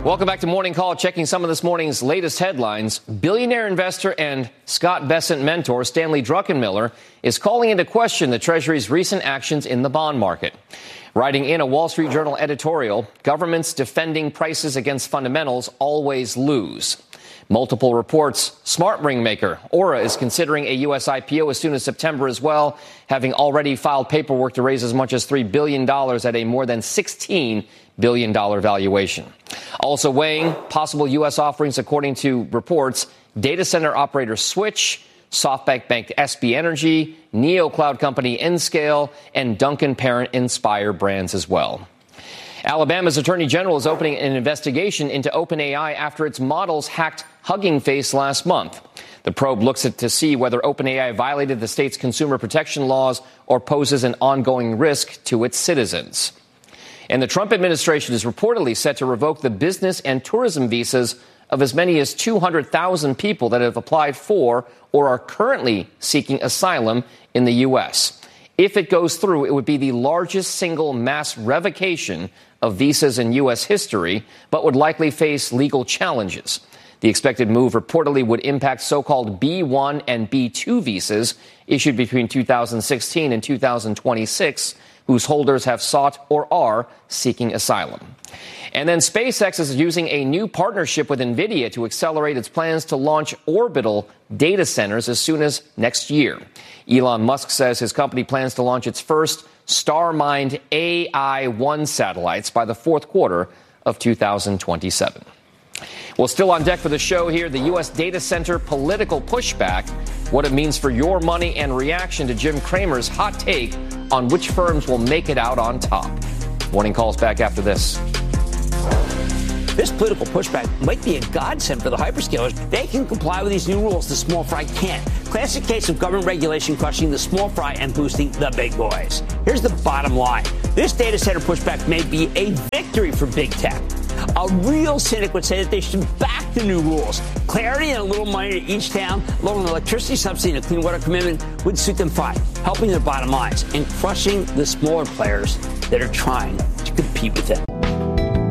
Welcome back to Morning Call. Checking some of this morning's latest headlines. Billionaire investor and Scott Bessent mentor Stanley Druckenmiller is calling into question the Treasury's recent actions in the bond market. Writing in a Wall Street Journal editorial, governments defending prices against fundamentals always lose. Multiple reports, smart ring maker Aura is considering a U.S. IPO as soon as September as well, having already filed paperwork to raise as much as $3 billion at a more than $16 billion valuation. Also weighing possible U.S. offerings, according to reports, data center operator Switch, SoftBank-backed SB Energy, neo-cloud company Nscale, and Dunkin' parent Inspire Brands as well. Alabama's Attorney General is opening an investigation into OpenAI after its models hacked Hugging Face last month. The probe looks to see whether OpenAI violated the state's consumer protection laws or poses an ongoing risk to its citizens. And the Trump administration is reportedly set to revoke the business and tourism visas of as many as 200,000 people that have applied for or are currently seeking asylum in the U.S. If it goes through, it would be the largest single mass revocation of visas in U.S. history, but would likely face legal challenges. The expected move reportedly would impact so-called B1 and B2 visas issued between 2016 and 2026, whose holders have sought or are seeking asylum. And then SpaceX is using a new partnership with NVIDIA to accelerate its plans to launch orbital data centers as soon as next year. Elon Musk says his company plans to launch its first Starmind AI-1 satellites by the fourth quarter of 2027. Well, still on deck for the show here, the U.S. data center political pushback, what it means for your money, and reaction to Jim Cramer's hot take on which firms will make it out on top. Morning Call's back after this. This political pushback might be a godsend for the hyperscalers. They can comply with these new rules the small fry can't. Classic case of government regulation crushing the small fry and boosting the big boys. Here's the bottom line. This data center pushback may be a victory for big tech. A real cynic would say that they should back the new rules. Clarity and a little money to each town, along with an electricity subsidy and a clean water commitment would suit them fine, helping their bottom lines and crushing the smaller players that are trying to compete with them.